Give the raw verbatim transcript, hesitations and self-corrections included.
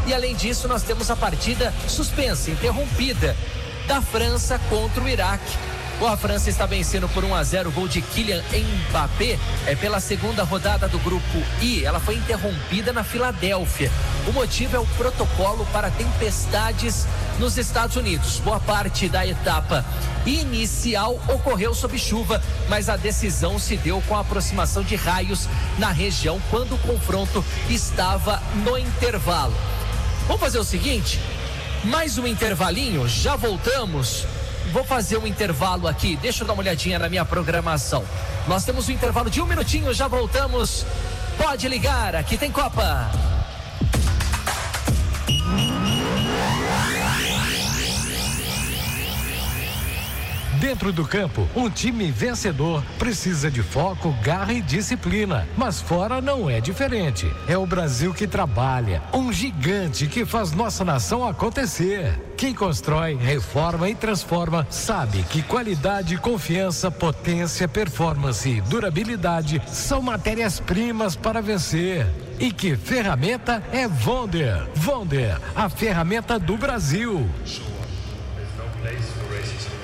E além disso, nós temos a partida suspensa, interrompida, da França contra o Iraque. A França está vencendo por um a zero, o gol de Kylian Mbappé é pela segunda rodada do grupo I. Ela foi interrompida na Filadélfia. O motivo é o protocolo para tempestades nos Estados Unidos. Boa parte da etapa inicial ocorreu sob chuva, mas a decisão se deu com a aproximação de raios na região quando o confronto estava no intervalo. Vamos fazer o seguinte, mais um intervalinho, já voltamos. Vou fazer um intervalo aqui, deixa eu dar uma olhadinha na minha programação. Nós temos um intervalo de um minutinho, já voltamos. Pode ligar, aqui tem Copa. Dentro do campo, um time vencedor precisa de foco, garra e disciplina. Mas fora não é diferente. É o Brasil que trabalha, um gigante que faz nossa nação acontecer. Quem constrói, reforma e transforma sabe que qualidade, confiança, potência, performance e durabilidade são matérias-primas para vencer. E que ferramenta é Wonder. Wonder, a ferramenta do Brasil. There's no place for racism.